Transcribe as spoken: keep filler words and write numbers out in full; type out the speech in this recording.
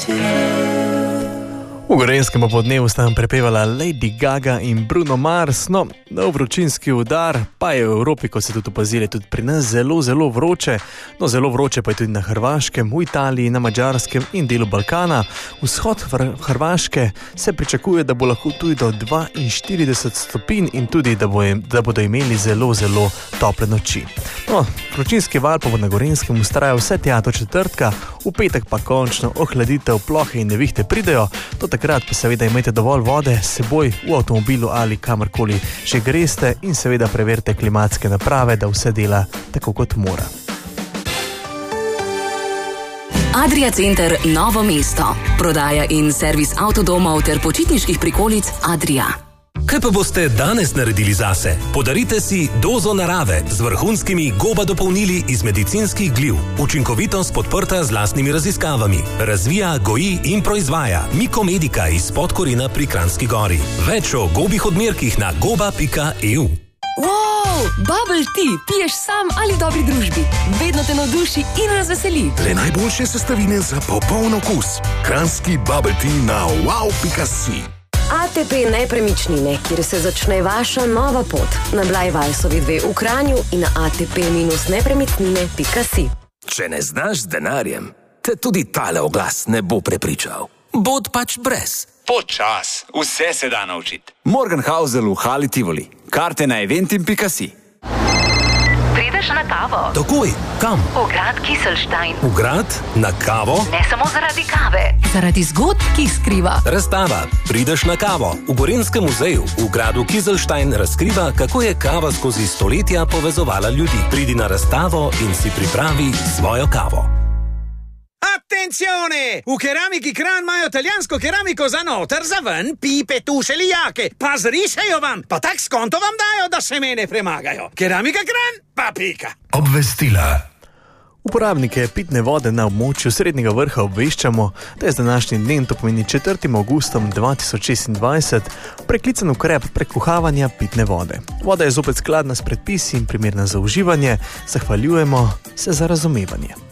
V Gorenjskem podnevu sta nam prepevala Lady Gaga in Bruno Mars. No, nov vročinski udar pa je v Evropi, ko se tudi opazili, tudi pri nas zelo, zelo vroče. No, zelo vroče pa je tudi na Hrvaškem, v Italiji, na Madžarskem in delu Balkana. Vzhod Hrvaške se pričakuje, da bo lahko tudi do dvainštirideset stopinj in tudi, da, bo, da bodo imeli zelo, zelo tople noči. No, vročinski val pa bo na Gorenskem ustrajal vse tja do četrtka, v petek pa končno ohladitev, plohe in nevihte pridejo. Do takrat pa seveda imejte dovolj vode s seboj v avtomobilu ali kamorkoli že greste in seveda preverite klimatske naprave, da vse dela tako kot mora. Adria Center Novo mesto. Prodaja in servis avtodomov ter počitniških prikolic Adria. Kaj pa boste danes naredili zase? Podarite si dozo narave z vrhunskimi goba dopolnili iz medicinskih gliv. Učinkovitost podprta z lastnimi raziskavami. Razvija, goji in proizvaja Mikomedika iz Podkorina pri Kranjski Gori. Več o gobih odmerkih na goba pika e u. Wow, bubble tea, piješ sam ali dobri družbi. Vedno te navduši in razveseli. Le najboljše sestavine za popoln okus. Kranjski bubble tea na wow pika si. A T P Nepremičnine, kjer se začne vaša nova pot. Na Blajvalsovi dve v Kranju in na a t p nepremičnine pika si. Če ne znaš z denarjem, te tudi tale oglas ne bo prepričal. Bod pač brez. Počas, vse se da naučiti. Morgenhausel v Hali Tivoli. Karte na eventim pika si. Prideš na kavo? Takoj, kam? V grad Kieselstein. V grad? Na kavo? Ne samo zaradi kave. Zaradi zgodb, ki jih skriva. Razstava. Prideš na kavo. V Gorenskem muzeju v gradu Kieselstein razkriva, kako je kava skozi stoletja povezovala ljudi. Pridi na razstavo in si pripravi svojo kavo. Attenzione! V keramiki Kran imajo italijansko keramiko za noter, za ven, pipe, tuše, lijake. Pa zrišajo vam, pa tak skonto vam dajo, da se mene premagajo. Keramika Kran, pa pika. Obvestila. Uporabnike pitne vode na območju Srednjega vrha obveščamo, da je z današnjim dnem, to pomeni četrtim avgustom dva tisoč šestindvajset, preklican ukrep prekuhavanja pitne vode. Voda je zopet skladna s predpisi in primerna za uživanje. Zahvaljujemo se za razumevanje.